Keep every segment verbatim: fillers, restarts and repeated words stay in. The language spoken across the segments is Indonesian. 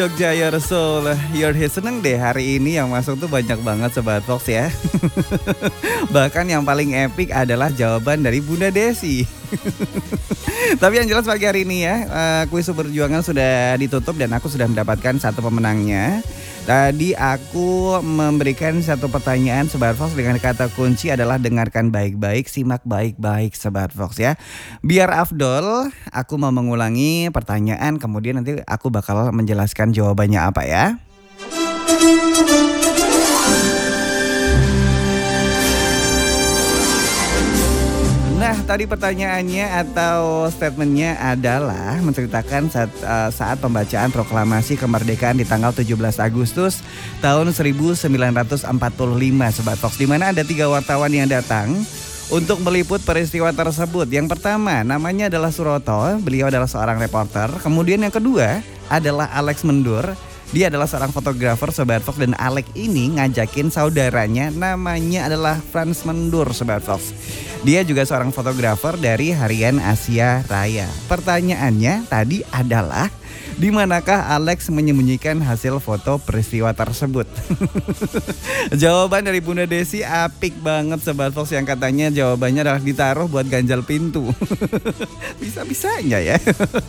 Jogja Your Soul, Your Hit. Seneng deh hari ini yang masuk tuh banyak banget Sobat Fox ya. Bahkan yang paling epic adalah jawaban dari Bunda Desi. Tapi yang jelas pagi hari ini ya, uh, kuis perjuangan sudah ditutup dan aku sudah mendapatkan satu pemenangnya. Tadi aku memberikan satu pertanyaan Sobat Fox dengan kata kunci adalah dengarkan baik-baik, simak baik-baik Sobat Fox ya. Biar afdol, aku mau mengulangi pertanyaan, kemudian nanti aku bakal menjelaskan jawabannya apa ya. Nah, tadi pertanyaannya atau statementnya adalah menceritakan saat, uh, saat pembacaan proklamasi kemerdekaan di tanggal tujuh belas Agustus tahun seribu sembilan ratus empat puluh lima Sobat Fox, di mana ada tiga wartawan yang datang untuk meliput peristiwa tersebut. Yang pertama namanya adalah Suroto, beliau adalah seorang reporter. Kemudian yang kedua adalah Alex Mendur. Dia adalah seorang fotografer Sobat Fox, dan Alex ini ngajakin saudaranya namanya adalah Frans Mendur Sobat Fox. Dia juga seorang fotografer dari Harian Asia Raya. Pertanyaannya tadi adalah di manakah Alex menyembunyikan hasil foto peristiwa tersebut? Jawaban dari Bunda Desi apik banget Sobat Fox, yang katanya jawabannya adalah ditaruh buat ganjal pintu. Bisa-bisanya ya.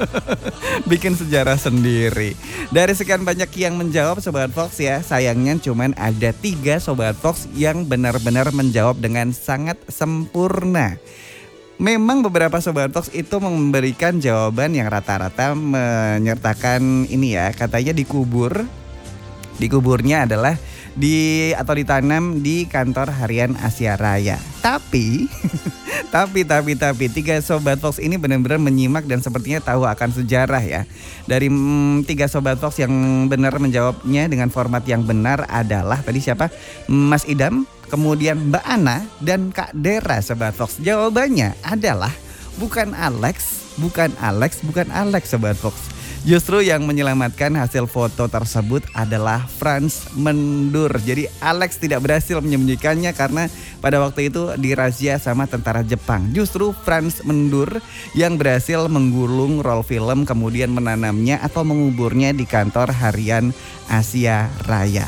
Bikin sejarah sendiri. Dari sekian banyak yang menjawab Sobat Fox ya, sayangnya cuman ada tiga Sobat Fox yang benar-benar menjawab dengan sangat sempurna. Memang beberapa Sobat Fox itu memberikan jawaban yang rata-rata menyertakan ini ya, katanya dikubur. Dikuburnya adalah di atau ditanam di kantor Harian Asia Raya. Tapi Tapi, tapi, tapi tiga Sobat Fox ini benar-benar menyimak dan sepertinya tahu akan sejarah ya. Dari mm, tiga Sobat Fox yang benar menjawabnya dengan format yang benar adalah tadi siapa? Mas Idam, kemudian Mbak Ana, dan Kak Dera Sobat Fox. Jawabannya adalah bukan Alex, bukan Alex, bukan Alex Sobat Fox. Justru yang menyelamatkan hasil foto tersebut adalah Frans Mendur. Jadi Alex tidak berhasil menyembunyikannya karena pada waktu itu dirazia sama tentara Jepang. Justru Frans Mendur yang berhasil menggulung roll film kemudian menanamnya atau menguburnya di kantor Harian Asia Raya.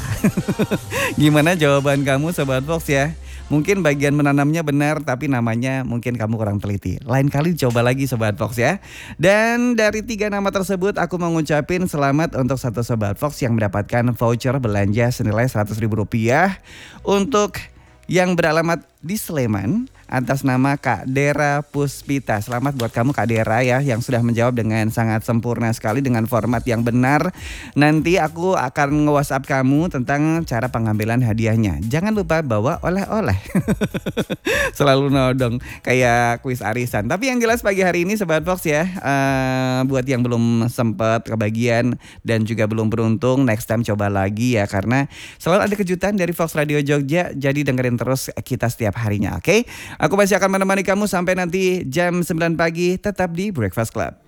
Gimana jawaban kamu Sobat Fox ya? Mungkin bagian menanamnya benar, tapi namanya mungkin kamu kurang teliti. Lain kali coba lagi Sobat Fox ya. Dan dari tiga nama tersebut aku mau ngucapin selamat untuk satu Sobat Fox yang mendapatkan voucher belanja senilai seratus ribu rupiah. Untuk yang beralamat di Sleman atas nama Kak Dera Puspita. Selamat buat kamu Kak Dera ya, yang sudah menjawab dengan sangat sempurna sekali dengan format yang benar. Nanti aku akan nge-WhatsApp kamu tentang cara pengambilan hadiahnya. Jangan lupa bawa oleh-oleh. Selalu nodong kayak kuis arisan. Tapi yang jelas pagi hari ini Sobat Fox ya, uh, buat yang belum sempat kebagian dan juga belum beruntung, next time coba lagi ya, karena selalu ada kejutan dari Fox Radio Jogja. Jadi dengerin terus kita setiap harinya, oke? Okay? Aku masih akan menemani kamu sampai nanti jam sembilan pagi, tetap di Breakfast Club.